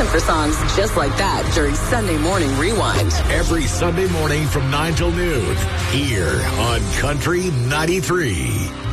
for songs just like that during Sunday Morning Rewind. Every Sunday morning from 9 till noon here on Country 93.